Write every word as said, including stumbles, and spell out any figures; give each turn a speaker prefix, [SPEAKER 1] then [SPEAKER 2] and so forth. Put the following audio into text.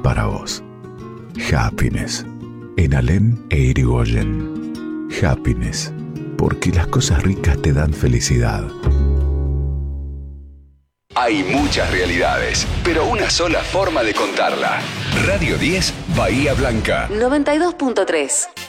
[SPEAKER 1] para vos. Happiness, en Alem e Irigoyen. Happiness, porque las cosas ricas te dan felicidad.
[SPEAKER 2] Hay muchas realidades, pero una sola forma de contarla. Radio diez, Bahía Blanca.
[SPEAKER 3] noventa y dos punto tres.